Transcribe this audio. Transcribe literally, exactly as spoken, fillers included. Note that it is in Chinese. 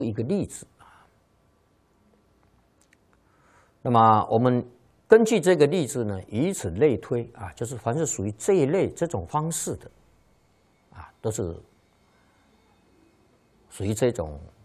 一个例子啊。那么我们根据这个例子呢，以此类推啊，就是凡是属于这一类这种方式的啊，都是属于这种